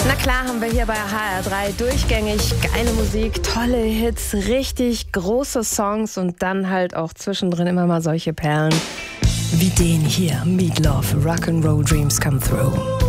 Na klar haben wir hier bei HR3 durchgängig geile Musik, tolle Hits, richtig große Songs und dann halt auch zwischendrin immer mal solche Perlen wie den hier, Meat Loaf, Rock'n'Roll Dreams Come Through.